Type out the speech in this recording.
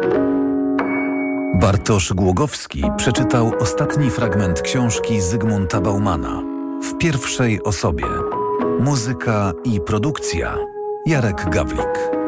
Bartosz Głogowski przeczytał ostatni fragment książki Zygmunta Baumana w pierwszej osobie. Muzyka i produkcja Jarek Gawlik.